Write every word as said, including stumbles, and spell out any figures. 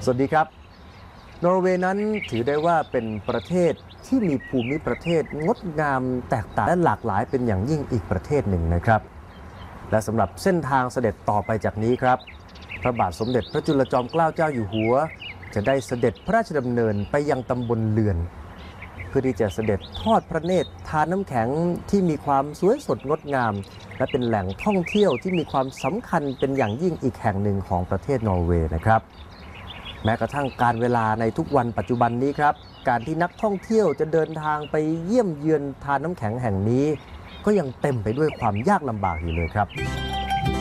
สวัสดีครับนอร์เวย์นั้นถือได้ว่าเป็นประเทศที่มีภูมิประเทศงดงามแตกต่างและหลากหลายเป็นอย่างยิ่งอีกประเทศหนึ่งนะครับและสำหรับเส้นทางเสด็จต่อไปจากนี้ครับพระบาทสมเด็จพระจุลจอมเกล้าเจ้าอยู่หัวจะได้เสด็จพระราชดำเนินไปยังตำบลเลือนเพื่อที่จะเสด็จทอดพระเนตรทานน้ำแข็งที่มีความสวยสดงดงามและเป็นแหล่งท่องเที่ยวที่มีความสำคัญเป็นอย่างยิ่งอีกแห่งหนึ่งของประเทศนอร์เวย์นะครับแม้กระทั่งการเวลาในทุกวันปัจจุบันนี้ครับการที่นักท่องเที่ยวจะเดินทางไปเยี่ยมเยือนทานน้ำแข็งแห่งนี้ก็ยังเต็มไปด้วยความยากลำบากอยู่เลยครับ